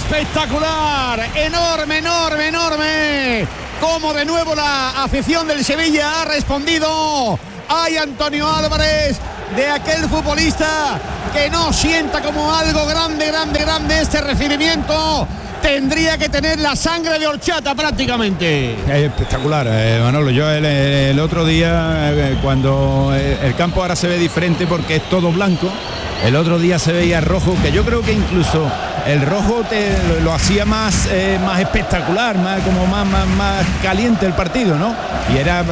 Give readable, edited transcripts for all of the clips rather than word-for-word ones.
Espectacular, enorme, enorme, enorme. Como de nuevo la afición del Sevilla ha respondido. Ay, Antonio Álvarez, de aquel futbolista que no sienta como algo grande, grande, grande este recibimiento. Tendría que tener la sangre de horchata prácticamente. Es espectacular, Manolo. Yo el otro día, cuando el campo ahora se ve diferente porque es todo blanco, el otro día se veía rojo, que yo creo que incluso el rojo lo hacía más espectacular, más caliente el partido, ¿no? Y era,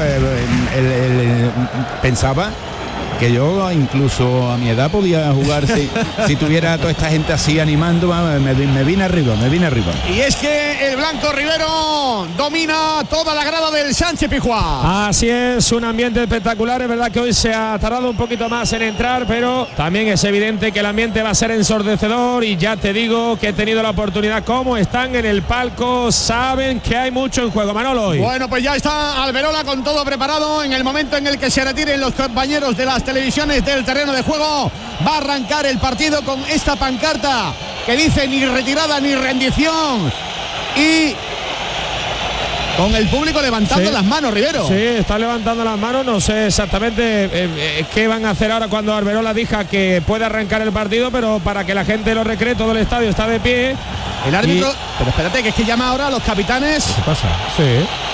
pensaba que yo incluso a mi edad podía jugar si tuviera toda esta gente así animando. Me vine arriba. Y es que el blanco Rivero domina toda la grada del Sánchez Pizjuán. Así es, un ambiente espectacular. Es verdad que hoy se ha tardado un poquito más en entrar, pero también es evidente que el ambiente va a ser ensordecedor. Y ya te digo que he tenido la oportunidad, como están en el palco, saben que hay mucho en juego, Manolo. Hoy. Bueno, pues ya está Alberola con todo preparado. En el momento en el que se retiren los compañeros de las televisiones del terreno de juego, va a arrancar el partido con esta pancarta que dice ni retirada ni rendición, y con el público levantando las manos, Rivero. Sí, está levantando las manos. No sé exactamente qué van a hacer ahora cuando Alberola diga que puede arrancar el partido, pero para que la gente lo recree, todo el estadio está de pie. El árbitro, pero espérate, que es que llama ahora a los capitanes. ¿Qué pasa? Sí.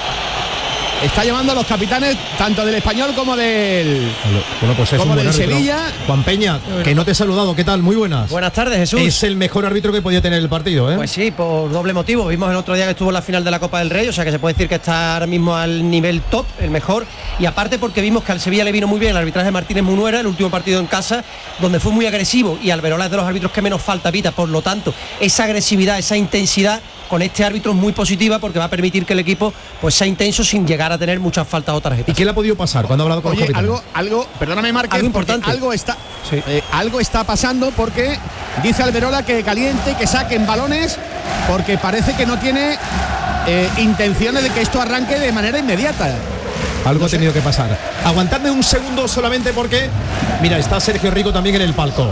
Está llamando a los capitanes tanto del Español como del, bueno, pues es como del Sevilla. Juan Peña, que no te he saludado, ¿qué tal? Muy buenas. Buenas tardes, Jesús. Es el mejor árbitro que podía tener el partido, ¿eh? Pues sí, por doble motivo. Vimos el otro día que estuvo en la final de la Copa del Rey, o sea que se puede decir que está ahora mismo al nivel top, el mejor. Y aparte porque vimos que al Sevilla le vino muy bien el arbitraje de Martínez Munuera, el último partido en casa, donde fue muy agresivo, y Alberola es de los árbitros que menos falta pita. Por lo tanto, esa agresividad, esa intensidad con este árbitro es muy positiva, porque va a permitir que el equipo pues sea intenso sin llegar a tener muchas faltas o tarjetas. ¿Y qué le ha podido pasar cuando ha hablado con los capitanes? Algo, perdóname, Márquez, algo importante. Algo está pasando, porque dice Alberola que caliente, que saquen balones, porque parece que no tiene intenciones de que esto arranque de manera inmediata. Algo ha tenido que pasar. Aguantadme un segundo solamente, porque mira, está Sergio Rico también en el palco,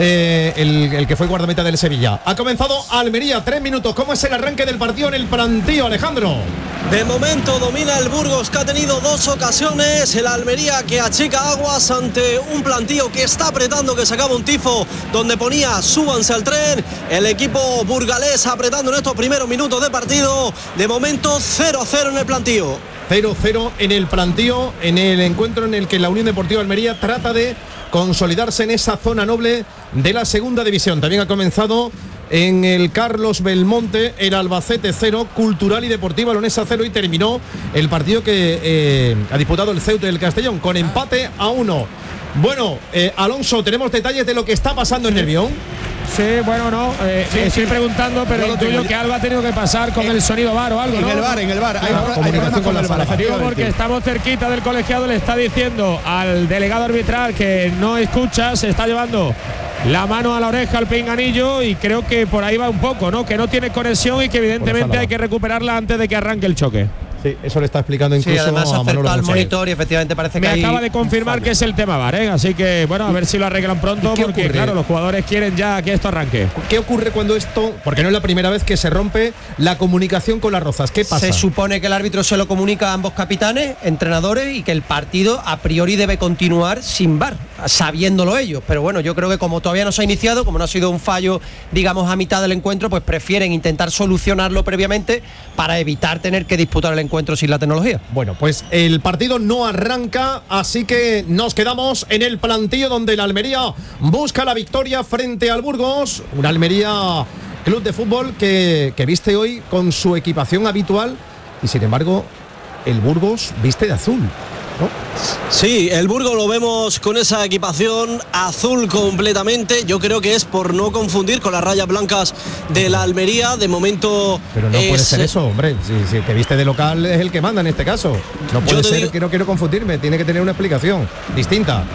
el que fue guardameta del Sevilla. Ha comenzado Almería, 3 minutos. ¿Cómo es el arranque del partido en el plantío, Alejandro? De momento domina el Burgos, que ha tenido 2 ocasiones. El Almería, que achica aguas ante un plantío que está apretando, que sacaba un tifo donde ponía súbanse al tren. El equipo burgalés apretando en estos primeros minutos de partido. De momento 0-0 en el plantío. 0-0 en el plantío, en el encuentro en el que la Unión Deportiva Almería trata de consolidarse en esa zona noble de la segunda división. También ha comenzado en el Carlos Belmonte el Albacete 0, Cultural y Deportiva Leonesa 0, y terminó el partido que ha disputado el Ceuta y el Castellón con empate a 1. Bueno, Alonso, tenemos detalles de lo que está pasando en Nervión. Sí, bueno, no, estoy preguntando, pero intuyo que algo ha tenido que pasar con el sonido VAR o algo, ¿no? En el VAR. Hay comunicación con el VAR. Porque estamos cerquita del colegiado, le está diciendo al delegado arbitral que no escucha, se está llevando la mano a la oreja al pinganillo, y creo que por ahí va un poco, ¿no? Que no tiene conexión y que evidentemente hay que recuperarla antes de que arranque el choque. Sí, eso le está explicando incluso además a Manolo al monitor, y efectivamente parece que acaba de confirmar que es el tema VAR, ¿eh? Así que bueno, a ver si lo arreglan pronto, porque ocurre? Claro, los jugadores quieren ya que esto arranque. ¿Qué ocurre cuando esto, porque no es la primera vez que se rompe la comunicación con las Rozas? ¿Qué pasa? Se supone que el árbitro se lo comunica a ambos capitanes, entrenadores, y que el partido a priori debe continuar sin VAR, sabiéndolo ellos. Pero bueno, yo creo que como todavía no se ha iniciado, como no ha sido un fallo, digamos, a mitad del encuentro, pues prefieren intentar solucionarlo previamente para evitar tener que disputar el encuentro sin la tecnología. Bueno, pues el partido no arranca, así que nos quedamos en el plantío, donde el Almería busca la victoria frente al Burgos. Un Almería club de fútbol que viste hoy con su equipación habitual, y sin embargo el Burgos viste de azul, ¿no? Sí, el Burgos lo vemos con esa equipación azul completamente. Yo creo que es por no confundir con las rayas blancas de la Almería. De momento. Pero no puede ser eso, hombre. Si te viste de local es el que manda en este caso. No puede ser, que no quiero confundirme. Tiene que tener una explicación distinta.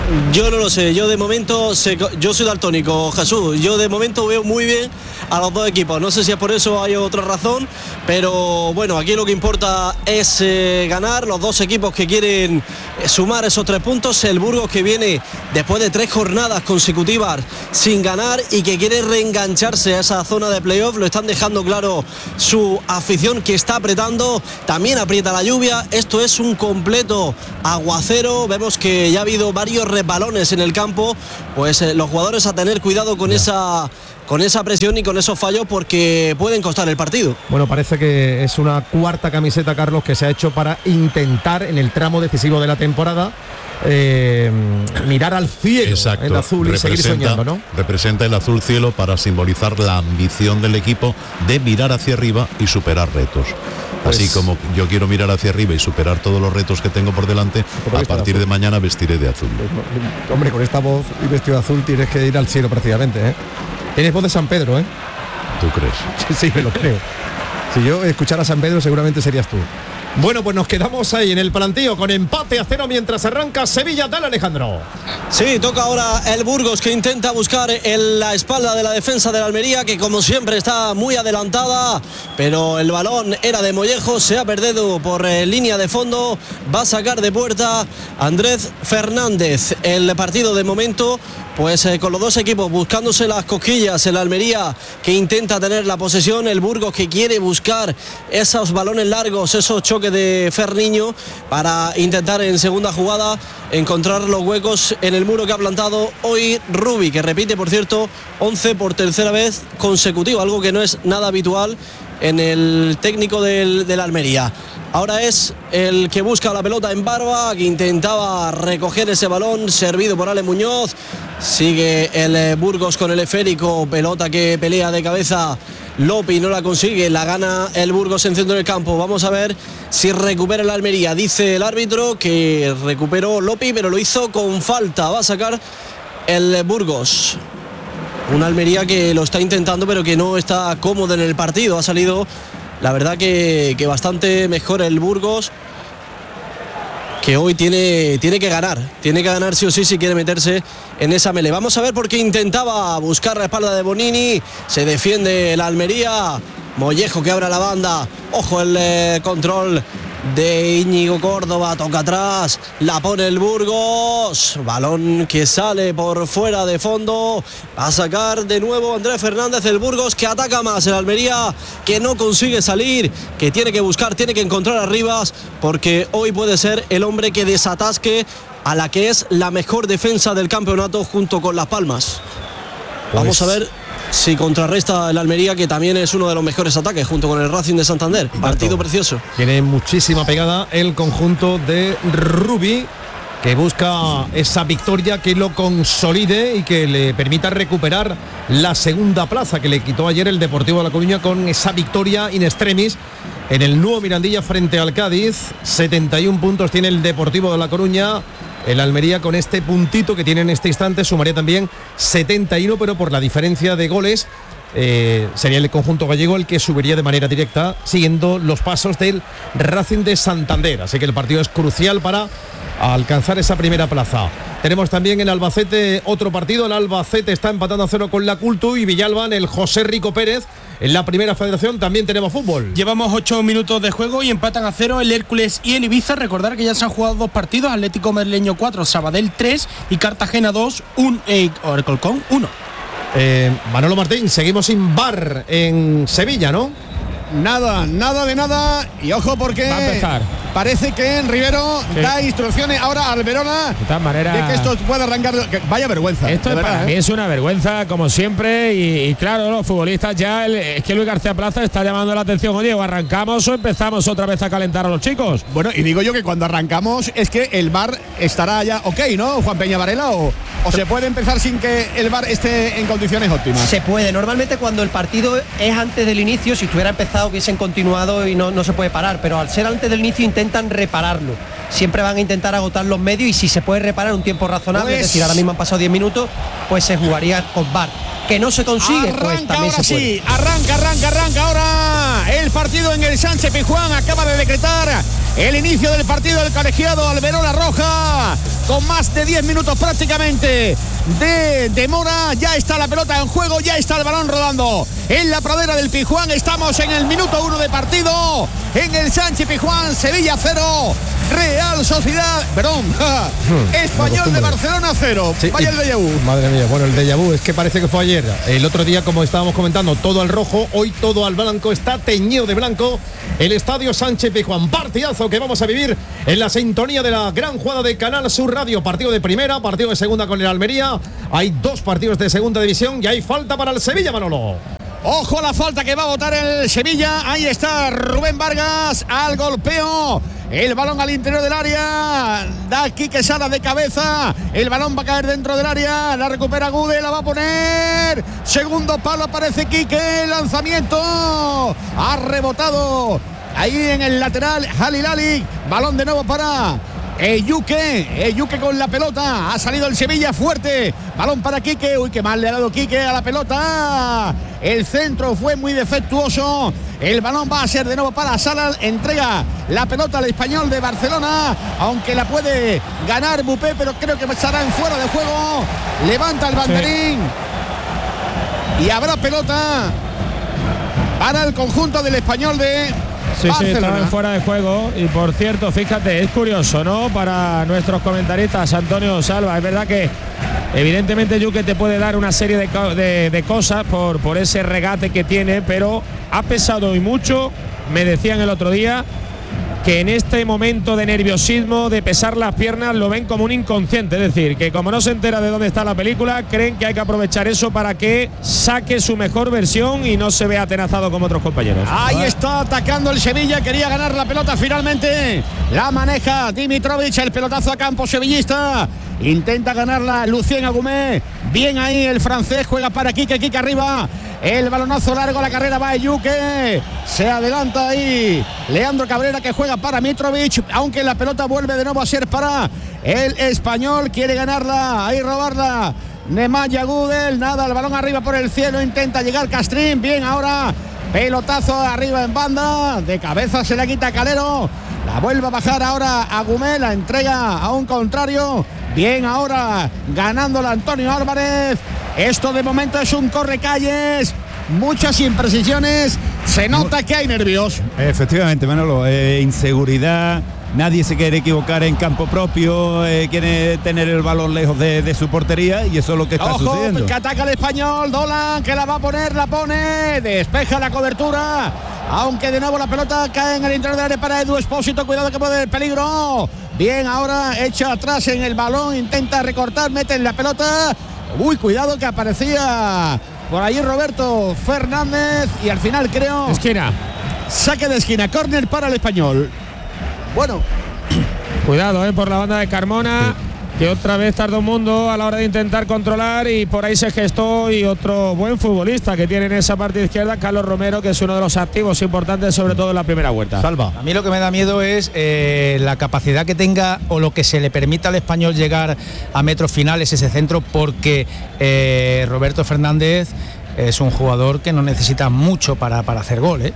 Yo no lo sé, yo de momento yo soy daltónico, Jesús. Yo de momento veo muy bien a los dos equipos. No sé si es por eso, hay otra razón, pero bueno, aquí lo que importa es ganar. Los dos equipos que quieren sumar esos 3 puntos. El Burgos, que viene después de 3 jornadas consecutivas sin ganar y que quiere reengancharse a esa zona de playoff. Lo están dejando claro su afición, que está apretando. También aprieta la lluvia. Esto es un completo aguacero. Vemos que ya ha habido varios resbalones en el campo. Pues los jugadores a tener cuidado con esa presión y con esos fallos, porque pueden costar el partido. Bueno, parece que es una cuarta camiseta, Carlos, que se ha hecho para intentar en el tramo decisivo de la temporada mirar al cielo. Exacto, el azul, y seguir soñando, ¿no? Representa el azul cielo para simbolizar la ambición del equipo de mirar hacia arriba y superar retos. Pues, así como yo quiero mirar hacia arriba y superar todos los retos que tengo por delante, a partir de mañana vestiré de azul. Hombre, con esta voz y vestido de azul tienes que ir al cielo prácticamente, ¿eh? Tienes voz de San Pedro, ¿eh? ¿Tú crees? Sí, me lo creo. Si yo escuchara a San Pedro, seguramente serías tú. Bueno, pues nos quedamos ahí en el plantío con empate a 0 mientras arranca Sevilla. Dale, Alejandro. Sí, toca ahora el Burgos, que intenta buscar en la espalda de la defensa de la Almería, que como siempre está muy adelantada, pero el balón era de Mollejo, se ha perdido por línea de fondo. Va a sacar de puerta Andrés Fernández. El partido de momento, pues con los dos equipos buscándose las cosquillas. El Almería, que intenta tener la posesión, el Burgos, que quiere buscar esos balones largos, esos choques de Ferniño, para intentar en segunda jugada encontrar los huecos en el muro que ha plantado hoy Rubi, que repite, por cierto, 11 por tercera vez consecutiva, algo que no es nada habitual en el técnico del Almería. Ahora es el que busca la pelota en Barba, que intentaba recoger ese balón servido por Ale Muñoz. Sigue el Burgos con el esférico, pelota que pelea de cabeza Lopi, no la consigue, la gana el Burgos en centro del campo. Vamos a ver si recupera el Almería. Dice el árbitro que recuperó Lopi, pero lo hizo con falta. Va a sacar el Burgos. Una Almería que lo está intentando, pero que no está cómodo en el partido. Ha salido, la verdad, que bastante mejor el Burgos, que hoy tiene que ganar sí o sí si quiere meterse en esa melee. Vamos a ver, porque intentaba buscar la espalda de Bonini, se defiende el Almería. Mollejo, que abre la banda, ojo el control de Íñigo Córdoba, toca atrás, la pone el Burgos, balón que sale por fuera de fondo. Va a sacar de nuevo Andrés Fernández. El Burgos, que ataca más, el Almería, que no consigue salir, que tiene que buscar, tiene que encontrar a Rivas, porque hoy puede ser el hombre que desatasque a la que es la mejor defensa del campeonato junto con Las Palmas. Vamos a ver si contrarresta el Almería, que también es uno de los mejores ataques junto con el Racing de Santander. Partido precioso. Tiene muchísima pegada el conjunto de Rubi, que busca esa victoria que lo consolide y que le permita recuperar la segunda plaza que le quitó ayer el Deportivo de La Coruña con esa victoria in extremis en el nuevo Mirandilla frente al Cádiz. 71 puntos tiene el Deportivo de La Coruña. El Almería, con este puntito que tiene en este instante, sumaría también 71, pero por la diferencia de goles sería el conjunto gallego el que subiría de manera directa, siguiendo los pasos del Racing de Santander. Así que el partido es crucial para alcanzar esa primera plaza. Tenemos también en Albacete otro partido. El Albacete está empatando a 0 con la Cultu, y Villalba, en el José Rico Pérez. En la Primera Federación también tenemos fútbol. Llevamos 8 minutos de juego y empatan a 0 el Hércules y el Ibiza. Recordar que ya se han jugado 2 partidos: Atlético Madrileño 4, Sabadell 3 y Cartagena 2, Alcorcón 1. Manolo Martín, seguimos sin VAR en Sevilla, ¿no? Nada de nada. Y ojo, porque va a empezar. Parece que Rivero da instrucciones ahora al Verona de tal manera de que esto puede arrancar. Vaya vergüenza. Esto para mí es una vergüenza, como siempre. Y claro, los futbolistas ya. Es que Luis García Plaza está llamando la atención. Oye, ¿o arrancamos o empezamos otra vez a calentar a los chicos? Bueno, y digo yo que cuando arrancamos es que el VAR estará ya ok, ¿no, Juan Peña Varela? ¿O se puede empezar sin que el VAR esté en condiciones óptimas? Se puede. Normalmente cuando el partido es antes del inicio, si estuviera empezado hubiesen continuado y no se puede parar, pero al ser antes del inicio intentan repararlo. Siempre van a intentar agotar los medios, y si se puede reparar un tiempo razonable, pues, es decir, ahora mismo han pasado 10 minutos, pues se jugaría con VAR. Que no se consigue, arranca, pues también ahora se puede. Sí, arranca ahora el partido en el Sánchez Pizjuán. Acaba de decretar el inicio del partido del colegiado Alberola Roja, con más de 10 minutos prácticamente de demora. Ya está la pelota en juego, ya está el balón rodando en la pradera del Pizjuán. Estamos en el minuto 1 de partido en el Sánchez Pizjuán. Sevilla 0, Real Sociedad, Español de Barcelona 0. Sí, Vaya el déjà vu. Madre mía, bueno, el déjà vu es que parece que fue ayer. El otro día, como estábamos comentando, todo al rojo, hoy todo al blanco, está teñido de blanco el estadio Sánchez Pizjuán. Partidazo que vamos a vivir en la sintonía de la gran jugada de Canal Sur Radio. Partido de primera, partido de segunda con el Almería. Hay 2 partidos de segunda división y hay falta para el Sevilla, Manolo. Ojo a la falta que va a votar el Sevilla. Ahí está Rubén Vargas al golpeo. El balón al interior del área. Da Quique Sala de cabeza. El balón va a caer dentro del área. La recupera Gude. La va a poner. Segundo palo, aparece Quique. Lanzamiento. Ha rebotado ahí en el lateral Halilali. Balón de nuevo para Eyuke con la pelota. Ha salido el Sevilla fuerte. Balón para Quique. Uy, qué mal le ha dado Quique a la pelota. El centro fue muy defectuoso. El balón va a ser de nuevo para Salas. Entrega la pelota al Español de Barcelona, aunque la puede ganar Bupé, pero creo que estará en fuera de juego. Levanta el banderín y habrá pelota para el conjunto del Español de Barcelona. Sí, estaba en fuera de juego. Y por cierto, fíjate, es curioso, ¿no? Para nuestros comentaristas, Antonio Salva, es verdad que evidentemente Yuque te puede dar una serie de cosas por ese regate que tiene, pero ha pesado y mucho. Me decían el otro día que en este momento de nerviosismo, de pesar las piernas, lo ven como un inconsciente. Es decir, que como no se entera de dónde está la película, creen que hay que aprovechar eso para que saque su mejor versión y no se vea atenazado como otros compañeros. Ahí está atacando el Sevilla, quería ganar la pelota finalmente. La maneja Dimitrovic, el pelotazo a campo sevillista. Intenta ganarla Lucien Agumé. Bien ahí el francés, juega para Quique arriba. El balonazo largo, la carrera va a Eyuke. Se adelanta ahí Leandro Cabrera, que juega para Mitrovic, aunque la pelota vuelve de nuevo a ser para el Español. Quiere ganarla, ahí robarla Nemanja Gudel. Nada, el balón arriba por el cielo. Intenta llegar Castrín. Bien ahora. Pelotazo arriba en banda. De cabeza se la quita Calero. La vuelve a bajar ahora Agumé. La entrega a un contrario. Bien ahora ganándola Antonio Álvarez. Esto de momento es un correcalles. Muchas imprecisiones. Se nota que hay nervios. Efectivamente, Manolo. Inseguridad. Nadie se quiere equivocar en campo propio. Quiere tener el balón lejos de su portería. Y eso es lo que está sucediendo. Que ataca el Español. Dolan, que la va a poner, la pone. Despeja la cobertura. Aunque de nuevo la pelota cae en el interior del área para Edu Espósito. Cuidado que puede haber peligro. Bien, ahora echa atrás en el balón. Intenta recortar, mete en la pelota. Uy, cuidado que aparecía por ahí Roberto Fernández. Y al final creo... Esquina. Saque de esquina, córner para el Español. Bueno. Cuidado, por la banda de Carmona. Sí. Que otra vez tardó un mundo a la hora de intentar controlar y por ahí se gestó. Y otro buen futbolista que tiene en esa parte izquierda, Carlos Romero, que es uno de los activos importantes, sobre todo en la primera vuelta. Salva. A mí lo que me da miedo es la capacidad que tenga o lo que se le permita al Español llegar a metros finales, ese centro, porque Roberto Fernández es un jugador que no necesita mucho para hacer gol,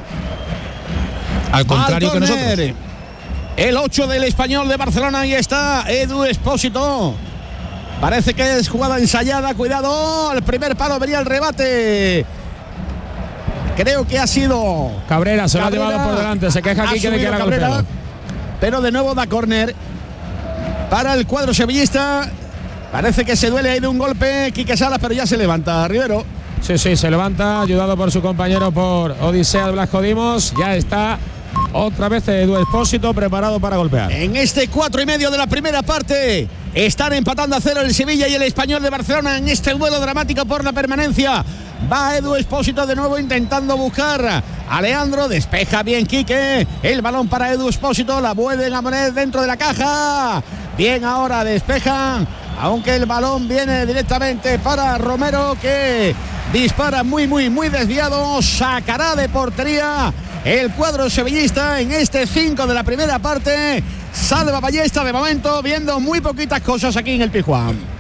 Al contrario que nosotros. El 8 del Español de Barcelona, ahí está Edu Espósito. Parece que es jugada ensayada, cuidado, al primer palo venía el rebate. Creo que ha sido Cabrera, se lo ha llevado por delante, se queja aquí que era golpeado. Pero de nuevo da córner para el cuadro sevillista. Parece que se duele ahí de un golpe Quique Salas, pero ya se levanta Rivero. Sí, se levanta, ayudado por su compañero, por Odisea Blasco Dimos. Ya está otra vez Edu Espósito preparado para golpear. En este 4:30 de la primera parte están empatando a 0 el Sevilla y el Español de Barcelona en este duelo dramático por la permanencia. Va Edu Espósito de nuevo intentando buscar a Leandro. Despeja bien Quique. El balón para Edu Espósito. La vuelven a poner dentro de la caja. Bien ahora despejan. Aunque el balón viene directamente para Romero, que dispara muy desviado. Sacará de portería el cuadro sevillista en este 5 de la primera parte. Salva Ballesta de momento viendo muy poquitas cosas aquí en el Pizjuán.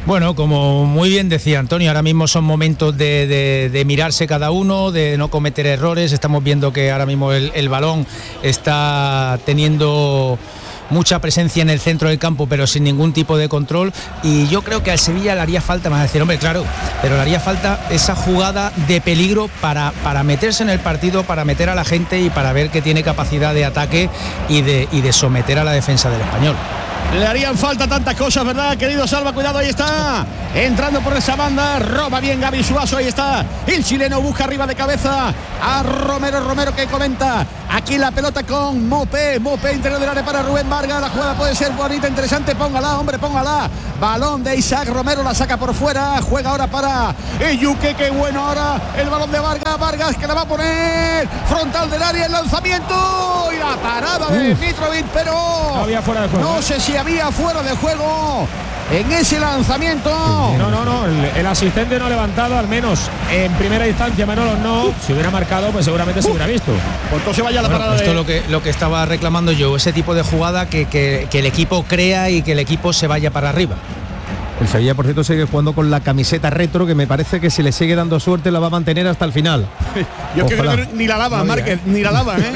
Bueno, como muy bien decía Antonio, ahora mismo son momentos de mirarse cada uno, de no cometer errores. Estamos viendo que ahora mismo el balón está teniendo mucha presencia en el centro del campo, pero sin ningún tipo de control, y yo creo que al Sevilla le haría falta, más decir, hombre, claro, pero le haría falta esa jugada de peligro para meterse en el partido, para meter a la gente y para ver que tiene capacidad de ataque y de someter a la defensa del Español. Le harían falta tantas cosas, ¿verdad, querido Salva? Cuidado, ahí está. Entrando por esa banda, roba bien Gaby Suazo, ahí está. El chileno busca arriba de cabeza a Romero que comenta. Aquí la pelota con Mopé interior del área para Rubén Vargas. La jugada puede ser bonita, interesante. Póngala, hombre, póngala. Balón de Isaac Romero, la saca por fuera. Juega ahora para Yuque, qué bueno ahora. El balón de Vargas que la va a poner frontal del área, el lanzamiento y la parada de Mitrovic, pero no había fuera de juego. No sé si había fuera de juego en ese lanzamiento. No, el asistente no ha levantado, al menos en primera instancia. Manolo no, si hubiera marcado pues seguramente se hubiera visto. Pues entonces vaya la parada. Esto es lo que estaba reclamando yo, ese tipo de jugada que el equipo crea y que el equipo se vaya para arriba. El Sevilla, por cierto, sigue jugando con la camiseta retro, que me parece que si le sigue dando suerte la va a mantener hasta el final. Yo creo que ni la lava, Márquez, ni la lava, ¿eh?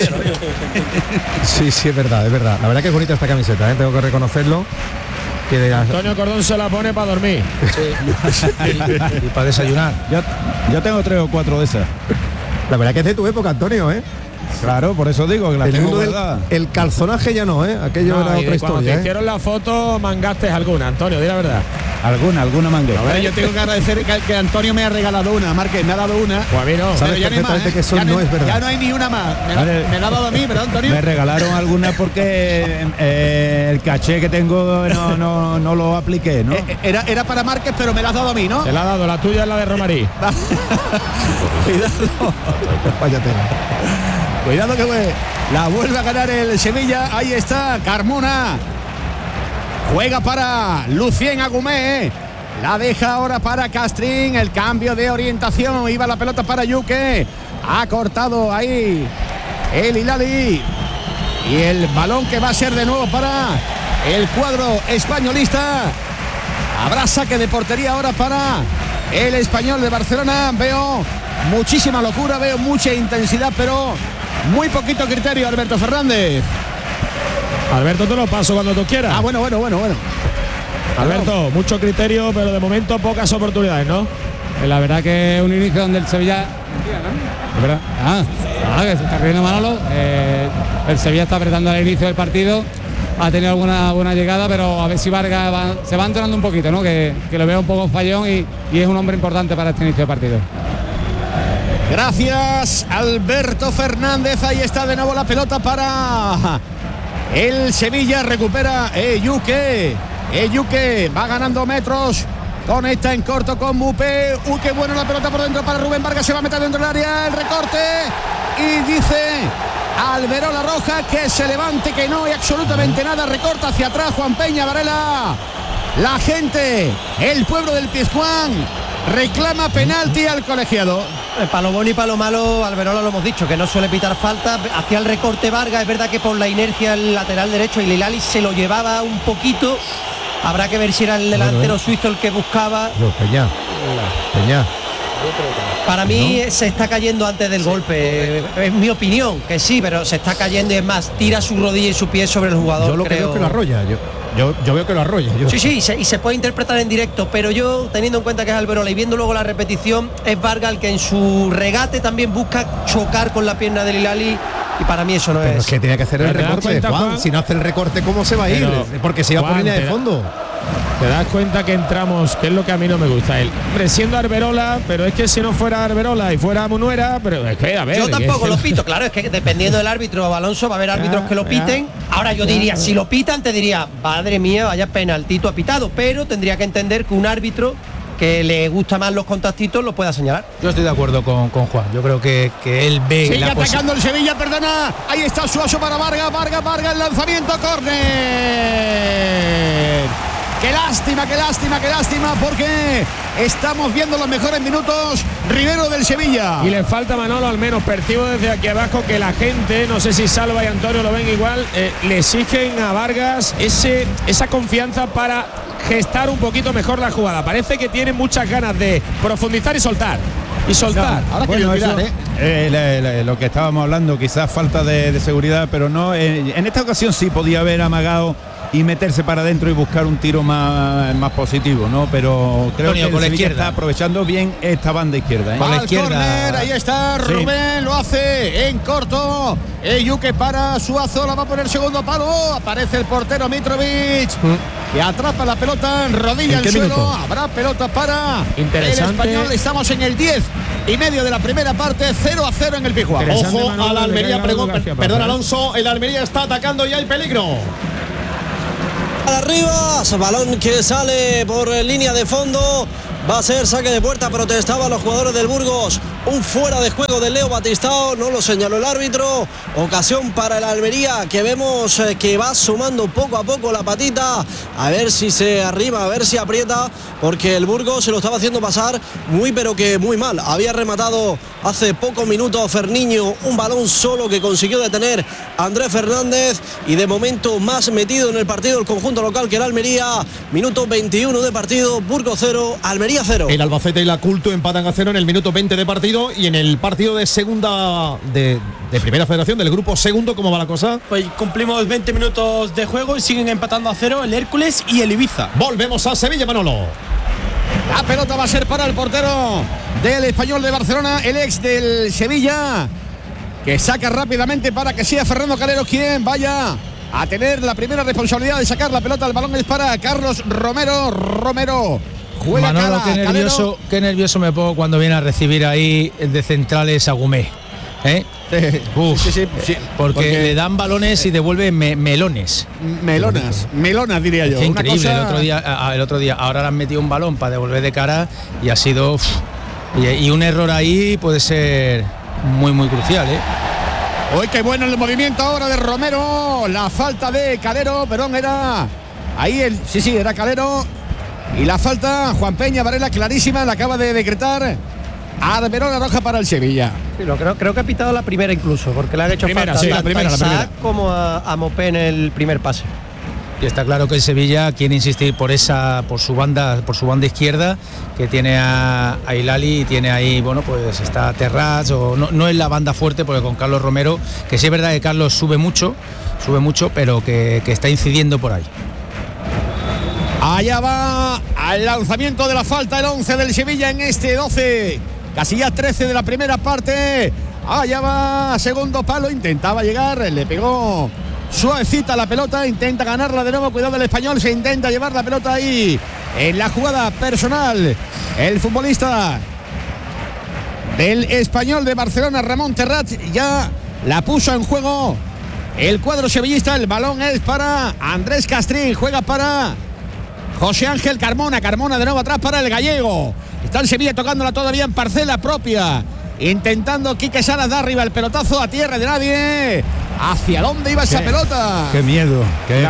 Sí, es verdad. La verdad que es bonita esta camiseta, tengo que reconocerlo. Antonio Cordón se la pone para dormir. Sí. y para desayunar. Yo tengo 3 o 4 de esas. La verdad que es de tu época, Antonio, ¿eh? Claro, por eso digo que la tengo guardada. El calzonaje ya no, ¿eh? Aquello era otra historia. Cuando te hicieron la foto, mangaste alguna, Antonio, di la verdad. Alguna mangué. Yo tengo que agradecer que Antonio me ha regalado una, Márquez, me ha dado una. Pues a mí no. Sabes ya perfectamente más, que eso no es verdad. Ya no hay ni una más. Me la ha dado a mí, ¿verdad, Antonio? Me regalaron algunas porque el caché que tengo no lo apliqué, ¿no? Era para Márquez, pero me la has dado a mí, ¿no? Te la ha dado, la tuya es la de Romarí. Cuidado. Cuidado que la vuelve a ganar el Sevilla. Ahí está Carmona. Juega para Lucien Agumé. La deja ahora para Castrín. El cambio de orientación. Iba la pelota para Yuque. Ha cortado ahí el Hilali. Y el balón que va a ser de nuevo para el cuadro españolista. Habrá saque de portería ahora para el Español de Barcelona. Veo muchísima locura, veo mucha intensidad, pero muy poquito criterio, Alberto Fernández. Alberto, te lo paso cuando tú quieras. Bueno. Alberto, mucho criterio, pero de momento pocas oportunidades, ¿no? La verdad que es un inicio donde el Sevilla... ¿Es verdad? Que se está riendo Manolo. El Sevilla está apretando al inicio del partido. Ha tenido alguna buena llegada, pero a ver si Vargas se va entonando un poquito, ¿no? Que lo veo un poco fallón y es un hombre importante para este inicio de partido. Gracias, Alberto Fernández. Ahí está de nuevo la pelota para el Sevilla. Recupera Yuque. Yuque va ganando metros. Conecta en corto con Mupé. Qué bueno la pelota por dentro para Rubén Vargas. Se va a meter dentro del área. El recorte. Y dice Alberola Roja que se levante, que no hay absolutamente nada. Recorta hacia atrás Juan Peña Varela. La gente, el pueblo del Pizjuán, reclama penalti al colegiado. Para lo bueno y para lo malo, Alberola lo hemos dicho, que no suele pitar falta. Hacía el recorte Vargas, es verdad que por la inercia el lateral derecho y Lilali se lo llevaba un poquito. Habrá que ver si era el delantero suizo el que buscaba. Peña. Para mí se está cayendo antes del golpe. Es mi opinión, que sí, pero se está cayendo y es más, tira su rodilla y su pie sobre el jugador. Yo lo creo que lo arrolla. Yo veo que lo arrolla. Sí, y se puede interpretar en directo, pero yo, teniendo en cuenta que es Alberola y viendo luego la repetición, es Vargas el que en su regate también busca chocar con la pierna de Lilali. Y para mí eso no es. Es que tenía que hacer el recorte, Juan. Si no hace el recorte, ¿cómo se va a ir? Porque se iba por línea de fondo. Te das cuenta que entramos, que es lo que a mí no me gusta. Él siendo Arberola, pero es que si no fuera Arberola y fuera Munuera, pero es que a ver. Yo tampoco lo pito, claro, es que dependiendo del árbitro, Alonso, va a haber árbitros que lo piten. Ahora yo diría, si lo pitan, te diría, madre mía, vaya penaltito ha pitado, pero tendría que entender que un árbitro que le gusta más los contactitos lo pueda señalar. Yo estoy de acuerdo con Juan. Yo creo que él ve. Sigue atacando el Sevilla, perdona. Ahí está Suazo para Vargas, el lanzamiento, córner. Qué lástima, porque estamos viendo los mejores minutos Rivero del Sevilla. Y le falta, Manolo, al menos percibo desde aquí abajo que la gente, no sé si Salva y Antonio lo ven igual, le exigen a Vargas esa confianza para gestar un poquito mejor la jugada. Parece que tiene muchas ganas de profundizar y soltar. Ahora bueno, lo que estábamos hablando, quizás falta de seguridad, pero no. En esta ocasión sí podía haber amagado y meterse para adentro y buscar un tiro más positivo, ¿no? Pero creo que por la izquierda está aprovechando bien esta banda izquierda. Por la izquierda, ahí está Rubén, lo hace en corto. Eyuke para Suazo, la va a poner segundo palo. Aparece el portero Mitrovic, que atrapa la pelota en rodilla en suelo. Minuto? Habrá pelota para el Español. Estamos en el 10:30 de la primera parte, 0-0 en el Pizjuán. Ojo a la Almería, perdón Alonso, el Almería está atacando y hay peligro. Arriba, balón que sale por línea de fondo. Va a ser saque de puerta, protestaban los jugadores del Burgos. Un fuera de juego de Leo Batistao, no lo señaló el árbitro. Ocasión para el Almería, que vemos que va sumando poco a poco la patita. A ver si se arrima, a ver si aprieta, porque el Burgos se lo estaba haciendo pasar muy pero que muy mal. Había rematado hace pocos minutos Ferniño un balón solo que consiguió detener Andrés Fernández, y de momento más metido en el partido el conjunto local que el Almería. Minuto 21 de partido, Burgos 0, Almería 0. El Albacete y la Culto empatan a 0 en el minuto 20 de partido, y en el partido de segunda de Primera Federación del grupo segundo, ¿cómo va la cosa? Pues cumplimos 20 minutos de juego y siguen empatando a 0 el Hércules y el Ibiza. Volvemos a Sevilla, Manolo. La pelota va a ser para el portero del Español de Barcelona, el ex del Sevilla, que saca rápidamente para que sea Fernando Calero quien vaya a tener la primera responsabilidad de sacar la pelota. El balón es para Carlos Romero. Juega Manolo, qué nervioso me pongo cuando viene a recibir ahí de centrales a Agumé. Sí, porque le dan balones y devuelve melones. Melonas diría yo. Es increíble. El otro día ahora le han metido un balón para devolver de cara y ha sido y un error ahí puede ser muy crucial, Hoy qué bueno el movimiento ahora de Romero. La falta de Calero, perdón, era ahí era Calero. Y la falta, Juan Peña Varela, clarísima, la acaba de decretar Arberola, roja para el Sevilla. Sí, creo que ha pitado la primera incluso, porque le han hecho falta la primera. como a Mopé en el primer pase. Y está claro que el Sevilla quiere insistir por su banda izquierda, que tiene a Hilali y tiene ahí, pues está Terraz, o no es la banda fuerte, porque con Carlos Romero, que sí es verdad que Carlos sube mucho, pero que está incidiendo por ahí. Allá va al lanzamiento de la falta el 11 del Sevilla en este 12, casi ya 13 de la primera parte. Allá va, segundo palo, intentaba llegar, le pegó suavecita la pelota, intenta ganarla de nuevo, cuidado el Español, se intenta llevar la pelota ahí en la jugada personal. El futbolista del Español de Barcelona, Ramón Terrat, ya la puso en juego el cuadro sevillista. El balón es para Andrés Castrín, juega para José Ángel Carmona de nuevo atrás para el gallego. Está el Sevilla tocándola todavía en parcela propia, intentando Quique Salas dar arriba el pelotazo a tierra de nadie. ¿Hacia dónde iba esa pelota? Qué miedo,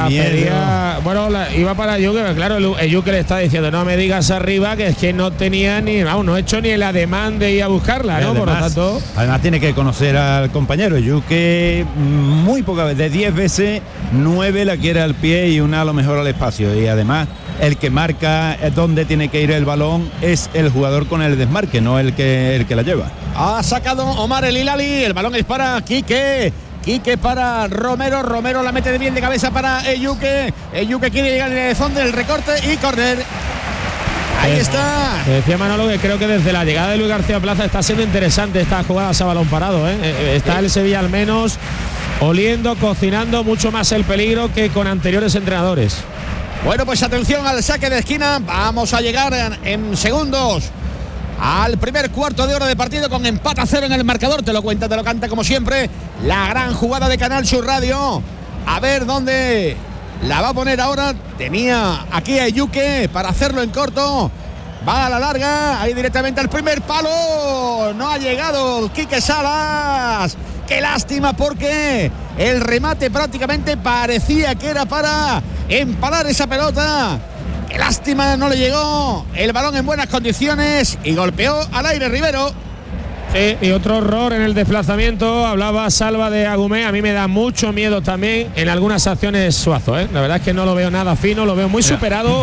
iba para Eyuke, claro, Eyuke le está diciendo no me digas arriba, que es que no tenía no ha hecho ni el ademán de ir a buscarla, ¿no? Por lo tanto, además tiene que conocer al compañero. Eyuke muy pocas veces, de 10 veces 9 la quiere al pie y una a lo mejor al espacio, y además el que marca dónde tiene que ir el balón es el jugador con el desmarque, no el que la lleva. Ha sacado Omar el Hilali, el balón es para Quique para Romero la mete de bien de cabeza para Eyuke quiere llegar en el fondo del recorte y córner. Ahí está. Decía Manolo que creo que desde la llegada de Luis García Plaza está siendo interesante esta jugada a balón parado, Está el Sevilla al menos oliendo, cocinando mucho más el peligro que con anteriores entrenadores. Bueno, pues atención al saque de esquina. Vamos a llegar en segundos al primer cuarto de hora de partido con empate a 0 en el marcador. Te lo canta como siempre la gran jugada de Canal Sur Radio. A ver dónde la va a poner ahora. Tenía aquí a Eyuke para hacerlo en corto. Va a la larga, ahí directamente al primer palo. No ha llegado Quique Salas. Qué lástima, porque el remate prácticamente parecía que era para empalar esa pelota. Qué lástima, no le llegó el balón en buenas condiciones y golpeó al aire Rivero. Sí, y otro error en el desplazamiento. Hablaba Salva de Agumé. A mí me da mucho miedo también en algunas acciones Suazo, La verdad es que no lo veo nada fino, lo veo muy superado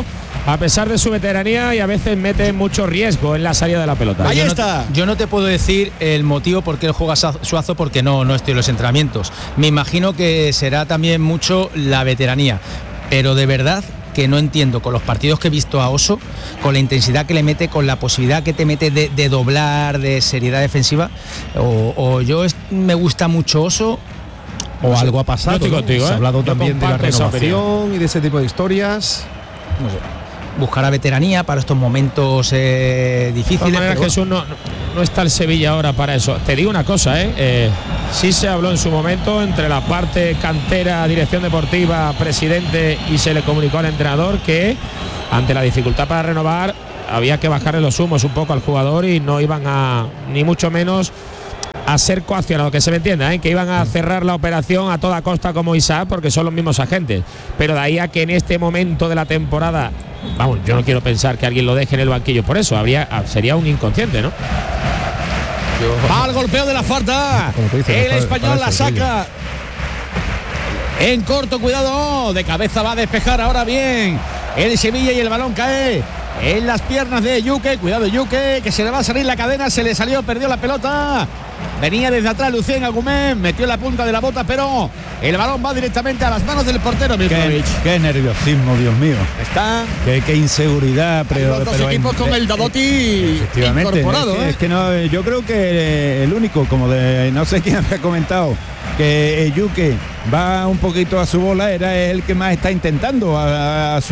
a pesar de su veteranía, y a veces mete mucho riesgo en la salida de la pelota. Ahí Yo no- está. Yo no te puedo decir el motivo por qué él juega Suazo, porque no estoy en los entrenamientos. Me imagino que será también mucho la veteranía, pero de verdad que no entiendo, con los partidos que he visto a Oso, con la intensidad que le mete, con la posibilidad que te mete de doblar, de seriedad defensiva, me gusta mucho Oso. O algo ha pasado. Yo estoy contigo, Se ha hablado Yo también de la comparto esa renovación y de ese tipo de historias. No sé, buscará veteranía para estos momentos De todas difíciles. maneras, pero Jesús, no está el Sevilla ahora para eso. Te digo una cosa, sí se habló en su momento entre la parte cantera, dirección deportiva, presidente, y se le comunicó al entrenador que ante la dificultad para renovar había que bajarle los humos un poco al jugador y no iban a, ni mucho menos, a ser coaccionados, que se me entienda, que iban a cerrar la operación a toda costa como Isaac, porque son los mismos agentes. Pero de ahí a que en este momento de la temporada, vamos, yo no quiero pensar que alguien lo deje en el banquillo por eso, sería un inconsciente, ¿no? Va al golpeo de la falta. Como tú dices, El para español la eso, saca. En corto, cuidado. De cabeza va a despejar ahora bien el Sevilla y el balón cae en las piernas de Yuque. Cuidado, Yuque, que se le va a salir la cadena. Se le salió, perdió la pelota. Venía desde atrás Lucien Agumén, metió la punta de la bota, pero el balón va directamente a las manos del portero Mitrovic. Qué nerviosismo, Dios mío. Está Qué inseguridad, pero los dos pero equipos con el Dadoti efectivamente, incorporado. es que no, yo creo que el único, como de no sé quién había comentado, que Yuque va un poquito a su bola, era el que más está intentando a su